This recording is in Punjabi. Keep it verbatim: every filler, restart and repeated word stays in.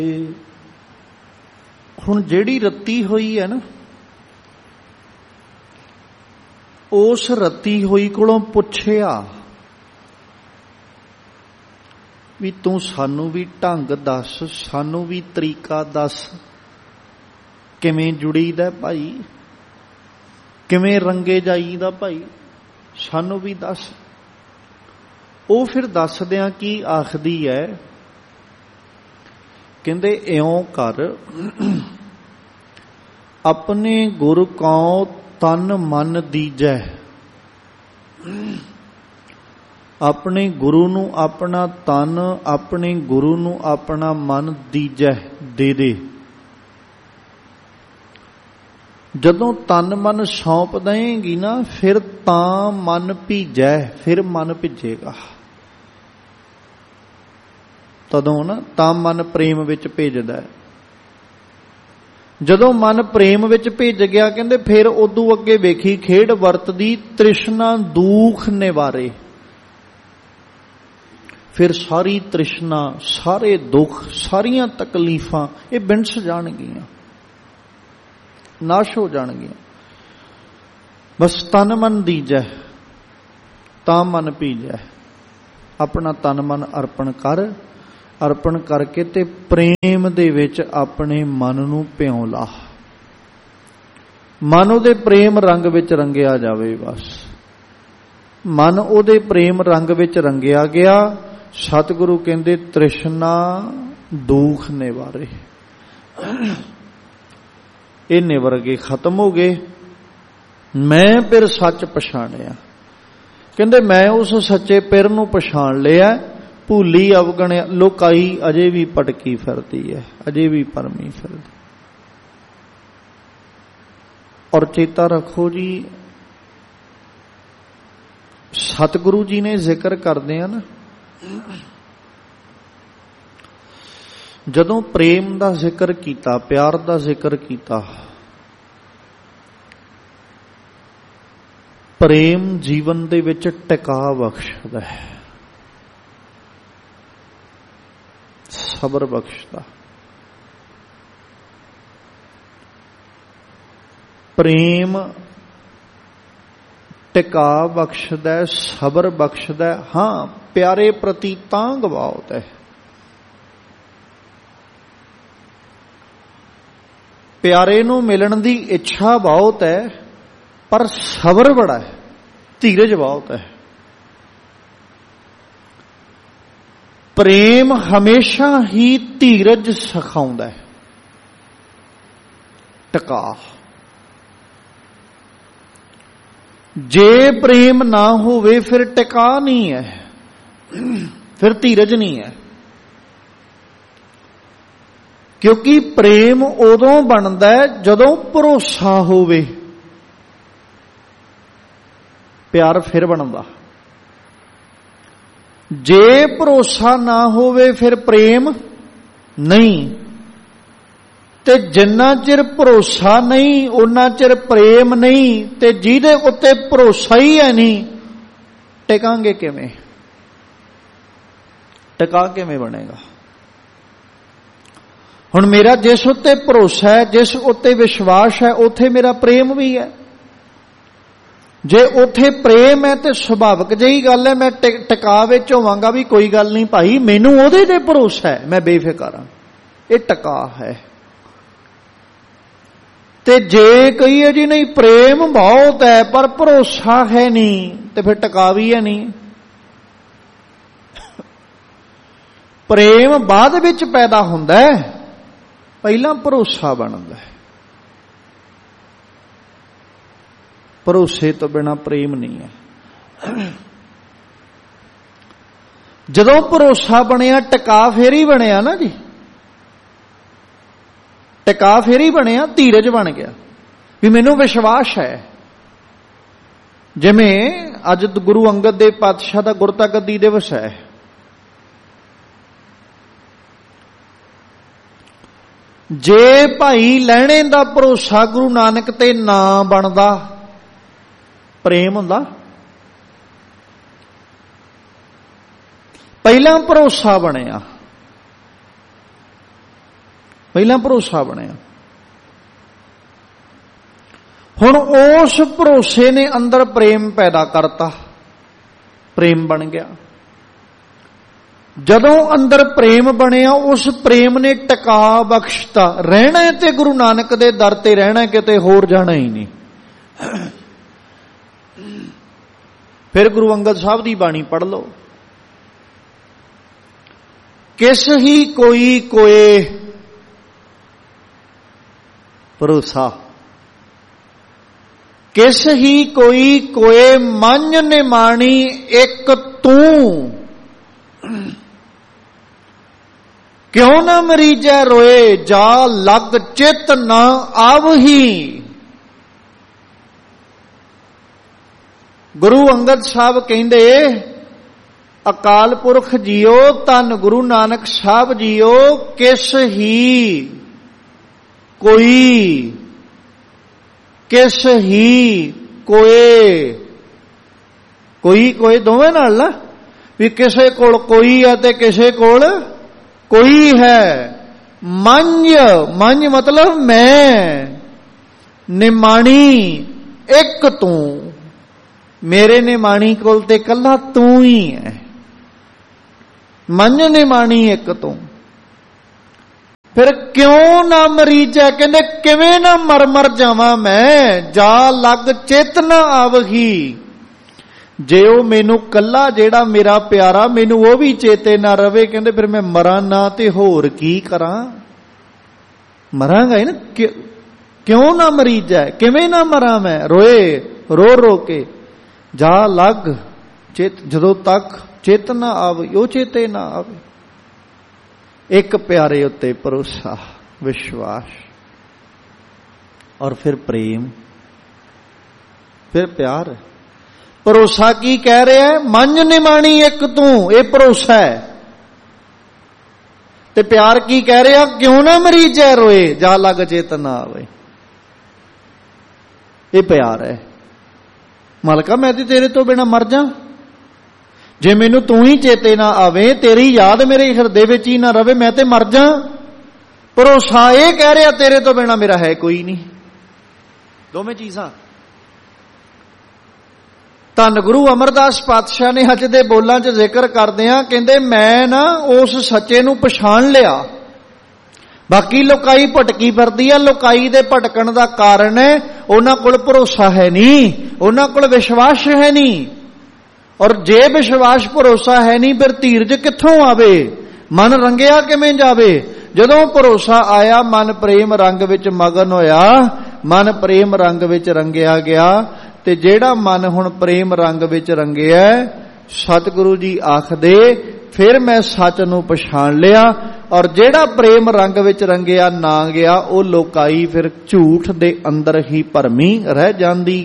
ਹੁਣ ਜਿਹੜੀ ਰੱਤੀ ਹੋਈ ਹੈ ਨਾ, ਉਸ ਰੱਤੀ ਹੋਈ ਕੋਲੋਂ ਪੁੱਛਿਆ ਵੀ ਤੂੰ ਸਾਨੂੰ ਵੀ ਢੰਗ ਦੱਸ, ਸਾਨੂੰ ਵੀ ਤਰੀਕਾ ਦੱਸ, ਕਿਵੇਂ ਜੁੜੀਦਾ ਭਾਈ, ਕਿਵੇਂ ਰੰਗੇ ਜਾਈਦਾ ਭਾਈ, ਸਾਨੂੰ ਵੀ ਦੱਸ। ਉਹ ਫਿਰ ਦੱਸਦਿਆਂ ਕੀ ਆਖਦੀ ਹੈ, ਕਹਿੰਦੇ ਇਉਂ ਕਰ, ਆਪਣੇ ਗੁਰ ਕਉ ਤਨ ਮਨ ਦੀਜੈ, ਆਪਣੇ ਗੁਰੂ ਨੂੰ ਆਪਣਾ ਤਨ, ਆਪਣੇ ਗੁਰੂ ਨੂੰ ਆਪਣਾ ਮਨ ਦੀਜੈ, ਦੇ ਦੇ। ਜਦੋਂ ਤਨ ਮਨ ਸੌਂਪ ਦੇਂਗੀ ਨਾ, ਫਿਰ ਤਾਂ ਮਨ ਭੀਜੈ, ਫਿਰ ਮਨ ਭਿੱਜੇਗਾ। ਤਦੋਂ ਨਾ ਤਾਂ ਮਨ ਪ੍ਰੇਮ ਵਿੱਚ ਭੇਜਦਾ। ਜਦੋਂ ਮਨ ਪ੍ਰੇਮ ਵਿੱਚ ਭਿੱਜ ਗਿਆ, ਕਹਿੰਦੇ ਫਿਰ ਉਦੋਂ ਅੱਗੇ ਵੇਖੀ ਖੇਡ ਵਰਤਦੀ, ਤ੍ਰਿਸ਼ਨਾ ਦੁਖ ਨਿਵਾਰੇ। ਫਿਰ ਸਾਰੀ ਤ੍ਰਿਸ਼ਨਾ, ਸਾਰੇ ਦੁੱਖ, ਸਾਰੀਆਂ ਤਕਲੀਫਾਂ ਇਹ ਬਿੰਸ ਜਾਣਗੀਆਂ, ਨਾਸ਼ ਹੋ ਜਾਣਗੀਆਂ। ਬਸ ਤਨ ਮਨ ਦੀਜੈ, ਤਾਂ ਮਨ ਭੀਜੈ। ਆਪਣਾ ਤਨ ਮਨ ਅਰਪਣ ਕਰ, ਅਰਪਣ ਕਰਕੇ ਤੇ ਪ੍ਰੇਮ ਦੇ ਵਿੱਚ ਆਪਣੇ ਮਨ ਨੂੰ ਭਿਉਂ ਲਾ। ਮਨ ਉਹਦੇ ਪ੍ਰੇਮ ਰੰਗ ਵਿੱਚ ਰੰਗਿਆ ਜਾਵੇ। ਬਸ ਮਨ ਉਹਦੇ ਪ੍ਰੇਮ ਰੰਗ ਵਿੱਚ ਰੰਗਿਆ ਗਿਆ। ਸਤਿਗੁਰੂ ਕਹਿੰਦੇ ਤ੍ਰਿਸ਼ਨਾ ਦੁਖ ਨਿਵਾਰੇ, ਇਹ ਨਿਵਰ ਗਏ, ਖਤਮ ਹੋ ਗਏ। ਮੈਂ ਫਿਰ ਸੱਚ ਪਛਾਣਿਆ। ਕਹਿੰਦੇ ਮੈਂ ਉਸ ਸੱਚੇ ਪਿਰ ਨੂੰ ਪਛਾਣ ਲਿਆ। ਭੂਲੀ ਅਵਗਣ ਲੋਕਾਈ ਅਜੇ ਵੀ ਭਟਕੀ ਫਿਰਦੀ ਹੈ, ਅਜੇ ਵੀ ਭਰਮੀ ਫਿਰਦੀ। ਔਰ ਚੇਤਾ ਰੱਖੋ ਜੀ, ਸਤਿਗੁਰੂ ਜੀ ਨੇ ਜ਼ਿਕਰ ਕਰਦੇ ਆ ਨਾ, ਜਦੋਂ ਪ੍ਰੇਮ ਦਾ ਜ਼ਿਕਰ ਕੀਤਾ, ਪਿਆਰ ਦਾ ਜ਼ਿਕਰ ਕੀਤਾ, ਪ੍ਰੇਮ ਜੀਵਨ ਦੇ ਵਿੱਚ ਟਿਕਾ ਬਖਸ਼ਦਾ ਹੈ, ਸਬਰ ਬਖਸ਼ਦਾ। ਪ੍ਰੇਮ ਟਿਕਾ ਬਖਸ਼ਦਾ, ਸਬਰ ਬਖਸ਼ਦਾ। ਹਾਂ, ਪਿਆਰੇ ਪ੍ਰਤੀ ਤਾਂ ਗਵਾਉਤ ਹੈ। ਪਿਆਰੇ ਨੂੰ ਮਿਲਣ ਦੀ ਇੱਛਾ ਬਹੁਤ ਹੈ, ਪਰ ਸਬਰ ਬੜਾ ਹੈ, ਧੀਰਜ ਬਹੁਤ ਹੈ। ਪ੍ਰੇਮ ਹਮੇਸ਼ਾ ਹੀ ਧੀਰਜ ਸਿਖਾਉਂਦਾ ਹੈ, ਟਿਕਾ। ਜੇ ਪ੍ਰੇਮ ਨਾ ਹੋਵੇ ਫਿਰ ਟਿਕਾ ਨਹੀਂ ਹੈ, ਫਿਰ ਧੀਰਜ ਨਹੀਂ ਹੈ। ਕਿਉਂਕਿ ਪ੍ਰੇਮ ਉਦੋਂ ਬਣਦਾ ਹੈ ਜਦੋਂ ਭਰੋਸਾ ਹੋਵੇ, ਪਿਆਰ ਫਿਰ ਬਣਦਾ। ਜੇ ਭਰੋਸਾ ਨਾ ਹੋਵੇ ਫਿਰ ਪ੍ਰੇਮ ਨਹੀਂ, ਤੇ ਜਿੰਨਾ ਚਿਰ ਭਰੋਸਾ ਨਹੀਂ ਉਹਨਾਂ ਚਿਰ ਪ੍ਰੇਮ ਨਹੀਂ। ਤੇ ਜਿਹਦੇ ਉੱਤੇ ਭਰੋਸਾ ਹੀ ਹੈ ਨਹੀਂ, ਟਿਕਾਂਗੇ ਕਿਵੇਂ? ਟਿਕਾ ਕਿਵੇਂ ਬਣੇਗਾ? ਹੁਣ ਮੇਰਾ ਜਿਸ ਉੱਤੇ ਭਰੋਸਾ ਹੈ, ਜਿਸ ਉੱਤੇ ਵਿਸ਼ਵਾਸ ਹੈ, ਉੱਥੇ ਮੇਰਾ ਪ੍ਰੇਮ ਵੀ ਹੈ। ਜੇ ਉੱਥੇ ਪ੍ਰੇਮ ਹੈ ਤੇ ਸੁਭਾਵਿਕ ਜਿਹੀ ਗੱਲ ਹੈ, ਮੈਂ ਟਿਕਾ ਵਿੱਚ ਹੋਵਾਂਗਾ ਵੀ ਕੋਈ ਗੱਲ ਨਹੀਂ ਭਾਈ, ਮੈਨੂੰ ਉਹਦੇ ਤੇ ਭਰੋਸਾ ਹੈ, ਮੈਂ ਬੇਫਿਕਰ ਹਾਂ। ਇਹ ਟਿਕਾ ਹੈ। ਤੇ ਜੇ ਕਹੀਏ ਜੀ ਨਹੀਂ ਪ੍ਰੇਮ ਬਹੁਤ ਹੈ ਪਰ ਭਰੋਸਾ ਹੈ ਨਹੀਂ, ਤੇ ਫਿਰ ਟਿਕਾ ਵੀ ਹੈ ਨਹੀਂ। ਪ੍ਰੇਮ ਬਾਅਦ ਵਿੱਚ ਪੈਦਾ ਹੁੰਦਾ ਹੈ, ਪਹਿਲਾਂ ਭਰੋਸਾ ਬਣਦਾ ਹੈ। ਭਰੋਸੇ ਤੋਂ ਬਿਨਾਂ ਪ੍ਰੇਮ ਨਹੀਂ ਹੈ। ਜਦੋਂ ਭਰੋਸਾ ਬਣਿਆ, ਟਿਕਾ ਫੇਰ ਹੀ ਬਣਿਆ ਨਾ ਜੀ। ਟਿਕਾ ਫੇਰ ਹੀ ਬਣਿਆ, ਧੀਰਜ ਬਣ ਗਿਆ ਵੀ ਮੈਨੂੰ ਵਿਸ਼ਵਾਸ ਹੈ। ਜਿਵੇਂ ਅੱਜ ਗੁਰੂ ਅੰਗਦ ਦੇਵ ਪਾਤਸ਼ਾਹ ਦਾ ਗੁਰਤਾ ਗੱਦੀ ਦਿਵਸ ਹੈ। ਜੇ ਭਾਈ ਲੈਣੇ ਦਾ ਭਰੋਸਾ ਗੁਰੂ ਨਾਨਕ ਤੇ ਨਾ ਬਣਦਾ, ਪ੍ਰੇਮ ਹੁੰਦਾ। ਪਹਿਲਾਂ ਭਰੋਸਾ ਬਣਿਆ, ਪਹਿਲਾਂ ਭਰੋਸਾ ਬਣਿਆ। ਹੁਣ ਉਸ ਭਰੋਸੇ ਨੇ ਅੰਦਰ ਪ੍ਰੇਮ ਪੈਦਾ ਕਰਤਾ, ਪ੍ਰੇਮ ਬਣ ਗਿਆ। ਜਦੋਂ ਅੰਦਰ ਪ੍ਰੇਮ ਬਣਿਆ, ਉਸ ਪ੍ਰੇਮ ਨੇ ਟਿਕਾ ਬਖਸ਼ਤਾ। ਰਹਿਣਾ ਤੇ ਗੁਰੂ ਨਾਨਕ ਦੇ ਦਰ ਤੇ ਰਹਿਣਾ, ਕਿਤੇ ਹੋਰ ਜਾਣਾ ਹੀ ਨਹੀਂ। ਫਿਰ ਗੁਰੂ ਅੰਗਦ ਸਾਹਿਬ ਦੀ ਬਾਣੀ ਪੜ੍ਹ ਲਓ। ਕਿਸ ਹੀ ਕੋਈ ਕੋਏ ਭਰੋਸਾ, ਕਿਸ ਹੀ ਕੋਈ ਕੋਏ ਮਨ ਨਿਮਾਣੀ ਇੱਕ ਤੂੰ। ਕਿਉਂ ਨਾ ਮਰੀਜੈ ਰੋਏ, ਜਾ ਲਗ ਚਿਤ ਨਾ ਆਵਹੀ। ਗੁਰੂ ਅੰਗਦ ਸਾਹਿਬ ਕਹਿੰਦੇ, ਅਕਾਲ ਪੁਰਖ ਜੀਓ, ਧੰਨ ਗੁਰੂ ਨਾਨਕ ਸਾਹਿਬ ਜੀਓ, ਕਿਸ ਹੀ ਕੋਈ, ਕਿਸ ਹੀ ਕੋਏ, ਕੋਈ ਕੋਈ ਦੋਵੇਂ ਨਾਲ ਨਾ, ਵੀ ਕਿਸੇ ਕੋਲ ਕੋਈ ਹੈ ਤੇ ਕਿਸੇ ਕੋਲ ਕੋਈ ਹੈ। ਮੰਝ, ਮੰਝ ਮਤਲਬ ਮੈਂ, ਨਿਮਾਣੀ ਇੱਕ ਤੂੰ। ਮੇਰੇ ਨਿਮਾਣੀ ਕੋਲ ਤੇ ਇਕੱਲਾ ਤੂੰ ਹੀ ਹੈ। ਮੰਝ ਨਿਮਾਣੀ ਇੱਕ ਤੂੰ। ਫਿਰ ਕਿਉਂ ਨਾ ਮਰੀਜੈ, ਕਹਿੰਦੇ ਕਿਵੇਂ ਨਾ ਮਰ ਮਰ ਜਾਵਾਂ ਮੈਂ, ਜਾ ਲਗ ਚਿਤ ਨਾ ਆਵਹੀ। ਜੇ ਉਹ ਮੈਨੂੰ ਕੱਲਾ ਜਿਹੜਾ ਮੇਰਾ ਪਿਆਰਾ, ਮੈਨੂੰ ਉਹ ਵੀ ਚੇਤੇ ਨਾ ਰਵੇ, ਕਹਿੰਦੇ ਫਿਰ ਮੈਂ ਮਰਾਂ ਨਾ ਤੇ ਹੋਰ ਕੀ ਕਰਾਂ। ਮਰਾਂਗਾ ਹੀ ਨਾ। ਕਿਉਂ ਨਾ ਮਰੀਜੈ, ਕਿਵੇਂ ਨਾ ਮਰਾਂ ਮੈਂ, ਰੋਏ ਰੋ ਰੋ ਕੇ। ਜਾ ਲਗ ਚਿਤ, ਜਦੋਂ ਤੱਕ ਚਿਤ ਨਾ ਆਵੇ, ਉਹ ਚੇਤੇ ਨਾ ਆਵੇ। ਇੱਕ ਪਿਆਰੇ ਉੱਤੇ ਭਰੋਸਾ, ਵਿਸ਼ਵਾਸ, ਔਰ ਫਿਰ ਪ੍ਰੇਮ, ਫਿਰ ਪਿਆਰ। ਭਰੋਸਾ ਕੀ ਕਹਿ ਰਿਹਾ? ਮੰਝ ਨਿਮਾਣੀ ਇੱਕ ਤੂੰ, ਇਹ ਭਰੋਸਾ ਹੈ। ਤੇ ਪਿਆਰ ਕੀ ਕਹਿ ਰਿਹਾ? ਕਿਉਂ ਨਾ ਮਰੀਜੈ ਰੋਏ, ਜਾ ਲਗ ਚੇਤ ਨਾ ਆਵੇ। ਇਹ ਪਿਆਰ ਹੈ। ਮਾਲਕਾ ਮੈਂ ਤੇ ਤੇਰੇ ਤੋਂ ਬਿਨਾਂ ਮਰ ਜਾ, ਜੇ ਮੈਨੂੰ ਤੂੰ ਹੀ ਚੇਤੇ ਨਾ ਆਵੇ, ਤੇਰੀ ਯਾਦ ਮੇਰੇ ਹਿਰਦੇ ਵਿੱਚ ਹੀ ਨਾ ਰਵੇ, ਮੈਂ ਤੇ ਮਰ ਜਾ। ਭਰੋਸਾ ਇਹ ਕਹਿ ਰਿਹਾ ਤੇਰੇ ਤੋਂ ਬਿਨਾਂ ਮੇਰਾ ਹੈ ਕੋਈ ਨਹੀਂ। ਦੋਵੇਂ ਚੀਜ਼ਾਂ। ਧੰਨ ਗੁਰੂ ਅਮਰਦਾਸ ਪਾਤਸ਼ਾਹ ਨੇ ਅੱਜ ਦੇ ਬੋਲਾਂ 'ਚ ਜ਼ਿਕਰ ਕਰਦਿਆਂ ਕਹਿੰਦੇ, ਮੈਂ ਨਾ ਉਸ ਸੱਚੇ ਨੂੰ ਪਛਾਣ ਲਿਆ। ਬਾਕੀ ਲੋਕਾਈ ਭਟਕੀ ਫਿਰਦੀ ਆ। ਲੋਕਾਈ ਦੇ ਭਟਕਣ ਦਾ ਕਾਰਨ ਹੈ ਉਹਨਾਂ ਕੋਲ ਭਰੋਸਾ ਹੈ ਨਹੀਂ, ਉਹਨਾਂ ਕੋਲ ਵਿਸ਼ਵਾਸ ਹੈ ਨਹੀਂ। ਔਰ ਜੇ ਵਿਸ਼ਵਾਸ ਭਰੋਸਾ ਹੈ ਨਹੀਂ, ਫਿਰ ਧੀਰਜ ਕਿੱਥੋਂ ਆਵੇ? ਮਨ ਰੰਗਿਆ ਕਿਵੇਂ ਜਾਵੇ? ਜਦੋਂ ਭਰੋਸਾ ਆਇਆ, ਮਨ ਪ੍ਰੇਮ ਰੰਗ ਵਿੱਚ ਮਗਨ ਹੋਇਆ, ਮਨ ਪ੍ਰੇਮ ਰੰਗ ਵਿੱਚ ਰੰਗਿਆ ਗਿਆ। ਤੇ ਜਿਹੜਾ ਮਨ ਹੁਣ ਪ੍ਰੇਮ ਰੰਗ ਵਿੱਚ ਰੰਗਿਆ, ਸਤਿਗੁਰੂ ਜੀ ਆਖਦੇ, ਫਿਰ ਮੈਂ ਸੱਚ ਨੂੰ ਪਛਾਣ ਲਿਆ। ਔਰ ਜਿਹੜਾ ਪ੍ਰੇਮ ਰੰਗ ਵਿੱਚ ਰੰਗਿਆ ਨਾ ਗਿਆ, ਉਹ ਲੋਕਾਈ ਫਿਰ ਝੂਠ ਦੇ ਅੰਦਰ ਹੀ ਭਰਮੀ ਰਹਿ ਜਾਂਦੀ